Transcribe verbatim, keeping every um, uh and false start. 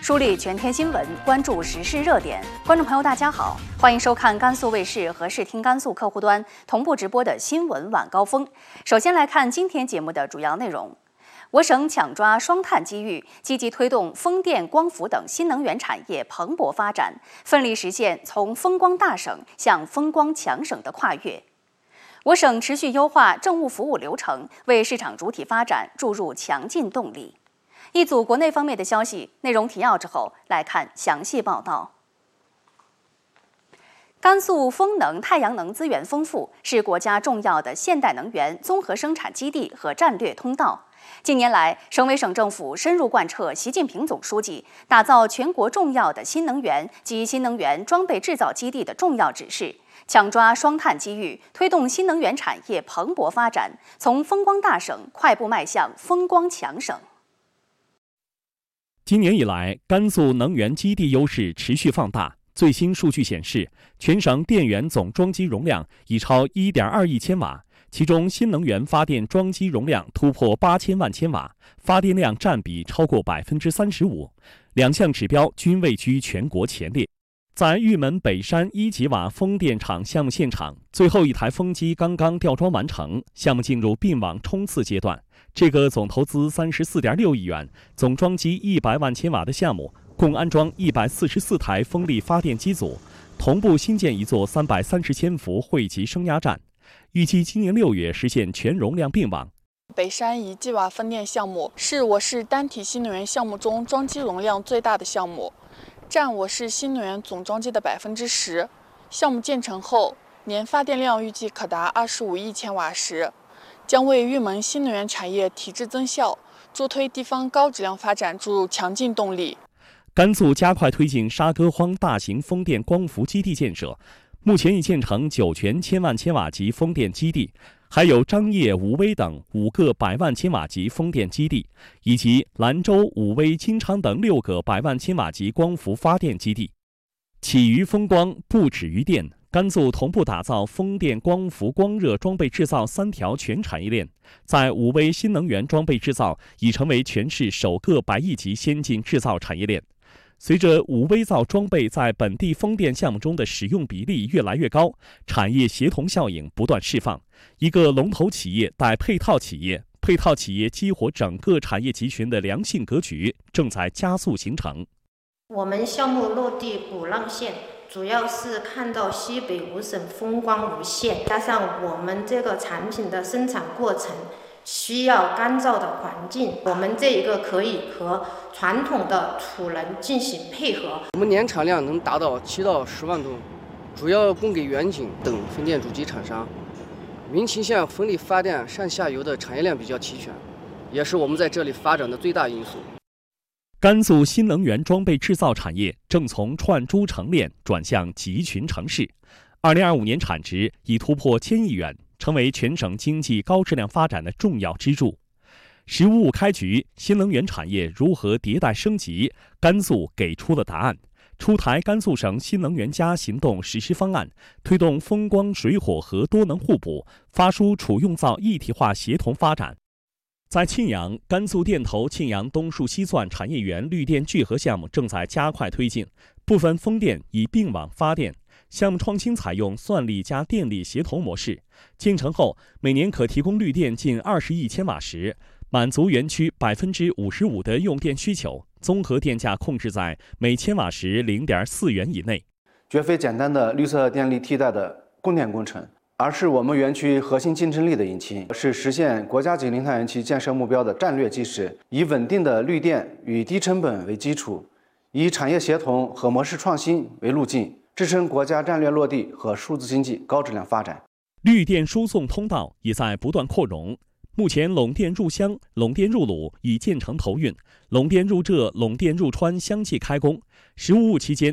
梳理全天新闻，关注时事热点。观众朋友，大家好，欢迎收看甘肃卫视和视听甘肃客户端同步直播的新闻晚高峰。首先来看今天节目的主要内容。我省抢抓双碳机遇，积极推动风电、光伏等新能源产业蓬勃发展，奋力实现从风光大省向风光强省的跨越。我省持续优化政务服务流程，为市场主体发展注入强劲动力。一组国内方面的消息，内容提要之后来看详细报道。甘肃风能、太阳能资源丰富，是国家重要的现代能源综合生产基地和战略通道。近年来，省委省政府深入贯彻习近平总书记打造全国重要的新能源及新能源装备制造基地的重要指示，抢抓双碳机遇，推动新能源产业蓬勃发展，从风光大省快步迈向风光强省。 今年以来，甘肃能源基地优势持续放大。最新数据显示，全省电源总装机容量已超 一点二亿千瓦，其中新能源发电装机容量突破八千万千瓦，发电量占比超过百分之三十五，两项指标均位居全国前列。在玉门北山一吉瓦风电场项目现场，最后一台风机刚刚吊装完成，项目进入并网冲刺阶段。这个总投资三十四点六亿元、总装机一百万千瓦的项目，共安装一百四十四台风力发电机组，同步新建一座三百三十千伏汇集升压站，预计今年六月实现全容量并网。 北山一吉瓦风电项目是我市单体新能源项目中装机容量最大的项目，占我市新能源总装机的百分之十。项目建成后，年发电量预计可达二十五亿千瓦时，将为玉门新能源产业提质增效、助推地方高质量发展注入强劲动力。 甘肃加快推进沙戈荒大型风电光伏基地建设，目前已建成酒泉千万千瓦级风电基地，还有张掖、武威等五个百万千瓦级风电基地，以及兰州、武威、金昌等六个百万千瓦级光伏发电基地。起于风光，不止于电。甘肃同步打造风电、光伏、光热装备制造三条全产业链，在武威新能源装备制造已成为全市首个百亿级先进制造产业链。随着武威造装备在本地风电项目中的使用比例越来越高，产业协同效应不断释放，一个龙头企业带配套企业，配套企业激活整个产业集群的良性格局正在加速形成。 我们项目落地鼓浪县，主要是看到西北五省风光无限，加上我们这个产品的生产过程需要干燥的环境，我们这一个可以和传统的储能进行配合。 我们年产量能达到七到十万吨，主要供给远景等风电主机厂商。民勤县风力发电上下游的产业链比较齐全，也是我们在这里发展的最大因素。 甘肃新能源装备制造产业正从串珠成链转向集群成市，二零二五年产值已突破千亿元，成为全省经济高质量发展的重要支柱。“十五五”开局，新能源产业如何迭代升级？甘肃给出了答案，出台甘肃省新能源加行动实施方案，推动风光、水火和多能互补，发输储用造一体化协同发展。在庆阳，甘肃电投庆阳东树西钻产业园绿电聚合项目正在加快推进，部分风电已并网发电。项目创新采用算力加电力协同模式，建成后每年可提供绿电近二十亿千瓦时，满足园区百分之五十五的用电需求，综合电价控制在每千瓦时零点四元以内， 绝非简单的绿色电力替代的供电工程，而是我们园区核心竞争力的引擎，是实现国家级零碳园区建设目标的战略基石。以稳定的绿电与低成本为基础，以产业协同和模式创新为路径，支撑国家战略落地和数字经济高质量发展。 绿电输送通道也在不断扩容。目前，陇电入湘、陇电入鲁已建成投运，陇电入浙、陇电入川相继开工。“十五五”期间，